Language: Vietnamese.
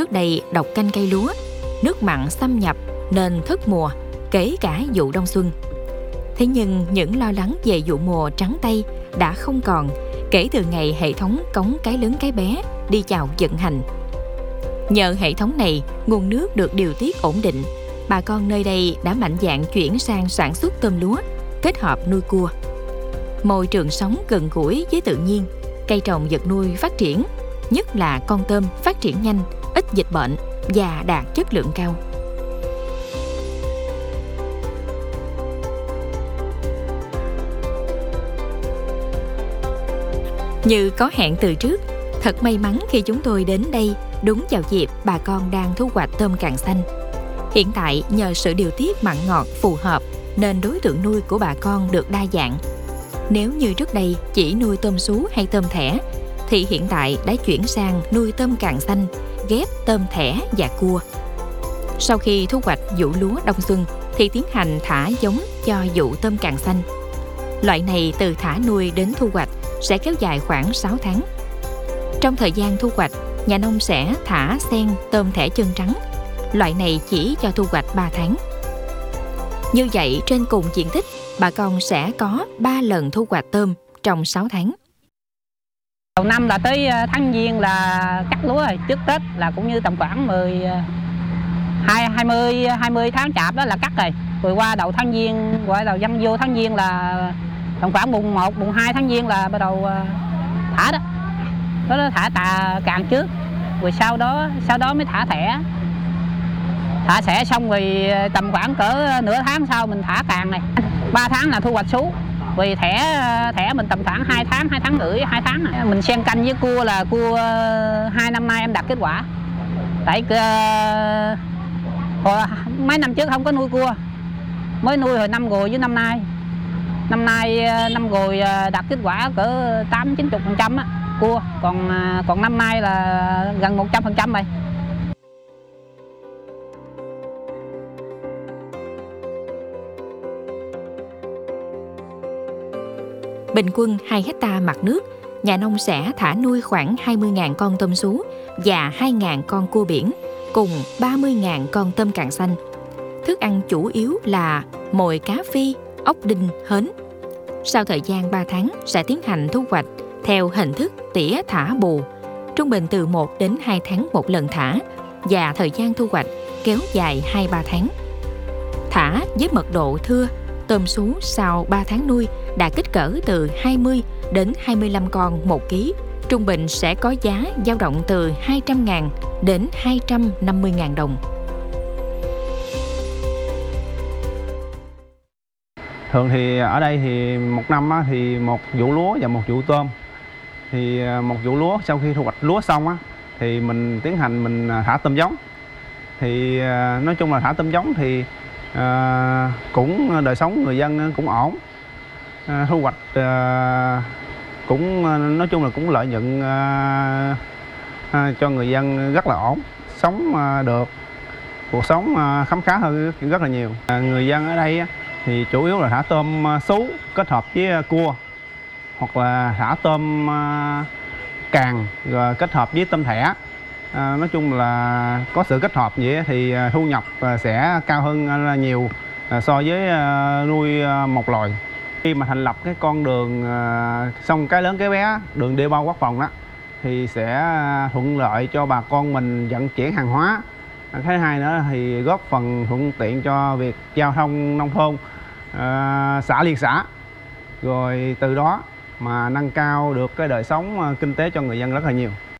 Trước đây độc canh cây lúa, nước mặn xâm nhập nên thất mùa, kể cả vụ đông xuân. Thế nhưng những lo lắng về vụ mùa trắng tay đã không còn kể từ ngày hệ thống cống Cái Lớn Cái Bé đi vào vận hành. Nhờ hệ thống này, nguồn nước được điều tiết ổn định, bà con nơi đây đã mạnh dạn chuyển sang sản xuất tôm lúa, kết hợp nuôi cua. Môi trường sống gần gũi với tự nhiên, cây trồng vật nuôi phát triển, nhất là con tôm phát triển nhanh, ít dịch bệnh và đạt chất lượng cao. Như có hẹn từ trước, thật may mắn khi chúng tôi đến đây đúng vào dịp bà con đang thu hoạch tôm càng xanh. Hiện tại nhờ sự điều tiết mặn ngọt phù hợp nên đối tượng nuôi của bà con được đa dạng. Nếu như trước đây chỉ nuôi tôm sú hay tôm thẻ, thì hiện tại đã chuyển sang nuôi tôm càng xanh, ghép tôm thẻ và cua. Sau khi thu hoạch vụ lúa đông xuân thì tiến hành thả giống cho vụ tôm càng xanh. Loại này từ thả nuôi đến thu hoạch sẽ kéo dài khoảng 6 tháng. Trong thời gian thu hoạch, nhà nông sẽ thả xen tôm thẻ chân trắng. Loại này chỉ cho thu hoạch 3 tháng. Như vậy, trên cùng diện tích, bà con sẽ có 3 lần thu hoạch tôm trong 6 tháng. Đầu năm là tới tháng Giêng là cắt lúa rồi, trước Tết là cũng như tầm khoảng 20 tháng Chạp đó là cắt rồi. Rồi qua đầu tháng Giêng, qua đầu dân vô tháng Giêng là tầm khoảng mùng 1, mùng 2 tháng Giêng là bắt đầu thả đó. Đó thả càng trước, rồi sau đó mới thả thẻ. Thả thẻ xong rồi tầm khoảng cỡ nửa tháng sau mình thả càng này. 3 tháng là thu hoạch sú. Vì thẻ mình tầm khoảng 2 tháng rưỡi, 2 tháng này. Mình xen canh với cua là cua 2 năm nay em đạt kết quả. Tại mấy năm trước không có nuôi cua, mới nuôi hồi năm rồi với năm nay. Năm rồi đạt kết quả cỡ 80-90% cua, còn năm nay là gần 100% rồi. Bình quân 2 hectare mặt nước, nhà nông sẽ thả nuôi khoảng 20.000 con tôm sú và 2.000 con cua biển, cùng 30.000 con tôm càng xanh. Thức ăn chủ yếu là mồi cá phi, ốc đinh, hến. Sau thời gian 3 tháng sẽ tiến hành thu hoạch theo hình thức tỉa thả bù, trung bình từ 1 đến 2 tháng một lần thả, và thời gian thu hoạch kéo dài 2-3 tháng. Thả với mật độ thưa, tôm sú sau 3 tháng nuôi đạt kích cỡ từ 20 đến 25 con 1 kg, trung bình sẽ có giá dao động từ 200.000 đến 250.000 đồng. Thường thì ở đây thì một năm thì một vụ lúa và một vụ tôm. Thì một vụ lúa sau khi thu hoạch lúa xong thì mình tiến hành mình thả tôm giống. Thì nói chung là thả tôm giống thì cũng đời sống người dân cũng ổn, thu hoạch cũng nói chung là cũng lợi nhuận cho người dân rất là ổn, sống được, cuộc sống khấm khá hơn rất là nhiều. Người dân ở đây thì chủ yếu là thả tôm sú kết hợp với cua, hoặc là thả tôm càng rồi kết hợp với tôm thẻ. Nói chung là có sự kết hợp vậy thì thu nhập sẽ cao hơn nhiều so với nuôi một loài. Khi mà thành lập cái con đường sông Cái Lớn Cái Bé, đường đê bao Quốc Phòng đó, thì sẽ thuận lợi cho bà con mình vận chuyển hàng hóa. Thứ hai nữa thì góp phần thuận tiện cho việc giao thông nông thôn, xã liên xã, rồi từ đó mà nâng cao được cái đời sống kinh tế cho người dân rất là nhiều.